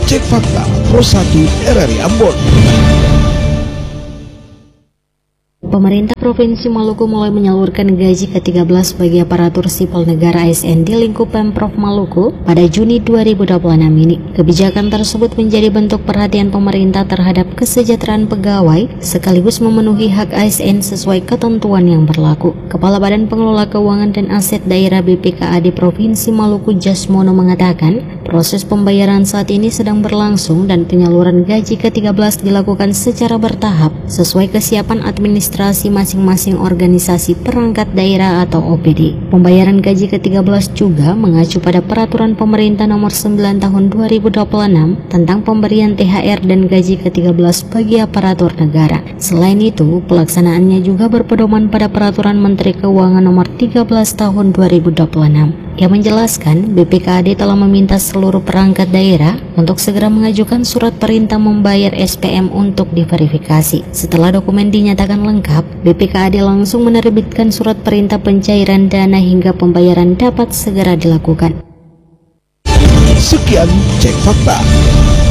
Cek Fakta Pro 1 RRI Ambon. Pemerintah Provinsi Maluku mulai menyalurkan gaji ke-13 bagi aparatur sipil negara ASN di lingkup Pemprov Maluku pada Juni 2026 ini. Kebijakan tersebut menjadi bentuk perhatian pemerintah terhadap kesejahteraan pegawai sekaligus memenuhi hak ASN sesuai ketentuan yang berlaku. Kepala Badan Pengelola Keuangan dan Aset Daerah BPKAD Provinsi Maluku Jasmono mengatakan, proses pembayaran saat ini sedang berlangsung dan penyaluran gaji ke-13 dilakukan secara bertahap sesuai kesiapan administrasi masing-masing organisasi perangkat daerah atau OPD. Pembayaran gaji ke-13 juga mengacu pada Peraturan Pemerintah Nomor 9 Tahun 2026 tentang pemberian THR dan gaji ke-13 bagi aparatur negara. Selain itu, pelaksanaannya juga berpedoman pada Peraturan Menteri Keuangan Nomor 13 Tahun 2026. Ia menjelaskan BPKAD telah meminta seluruh perangkat daerah untuk segera mengajukan surat perintah membayar SPM untuk diverifikasi. Setelah dokumen dinyatakan lengkap, BPKAD langsung menerbitkan surat perintah pencairan dana hingga pembayaran dapat segera dilakukan. Sekian Cek Fakta.